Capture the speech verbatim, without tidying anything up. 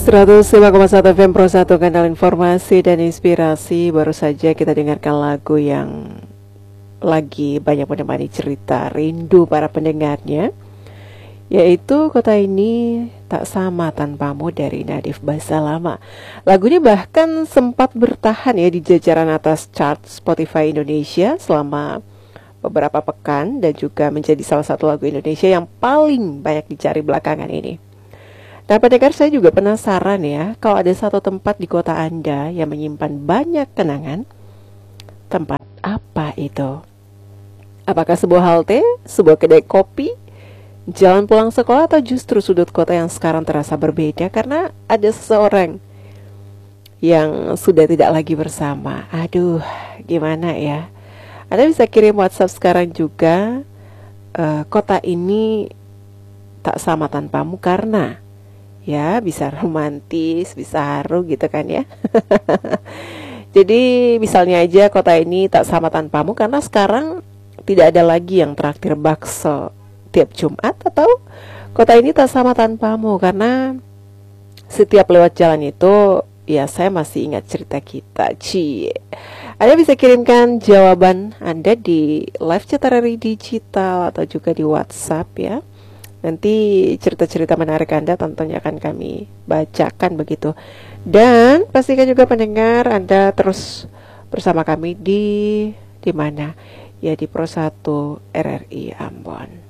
seratus lima koma satu F M Pro satu, kanal informasi dan inspirasi. Baru saja kita dengarkan lagu yang lagi banyak menemani cerita rindu para pendengarnya, yaitu Kota Ini Tak Sama Tanpamu dari Nadif Basalama. Lagunya bahkan sempat bertahan ya di jajaran atas chart Spotify Indonesia selama beberapa pekan, dan juga menjadi salah satu lagu Indonesia yang paling banyak dicari belakangan ini. Nah, pendengar, saya juga penasaran ya, kalau ada satu tempat di kota Anda yang menyimpan banyak kenangan, tempat apa itu? Apakah sebuah halte, sebuah kedai kopi, jalan pulang sekolah, atau justru sudut kota yang sekarang terasa berbeda karena ada seseorang yang sudah tidak lagi bersama? Aduh, gimana ya? Anda bisa kirim WhatsApp sekarang juga. uh, Kota ini tak sama tanpamu, karena ya bisa romantis, bisa haru gitu kan ya. Jadi misalnya aja kota ini tak sama tanpamu karena sekarang tidak ada lagi yang traktir bakso tiap Jumat, atau kota ini tak sama tanpamu karena setiap lewat jalan itu ya saya masih ingat cerita kita. Cie. Anda bisa kirimkan jawaban Anda di live chat R R I Digital atau juga di WhatsApp ya. Nanti cerita-cerita menarik Anda tentunya akan kami bacakan begitu. Dan pastikan juga pendengar Anda terus bersama kami di di mana? Ya di Pro satu R R I Ambon.